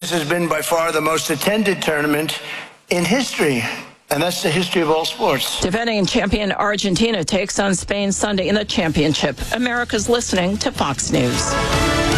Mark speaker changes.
Speaker 1: This has been by far the most attended tournament in history. And that's the history of all sports.
Speaker 2: Defending champion Argentina takes on Spain Sunday in the championship. America's listening to Fox News.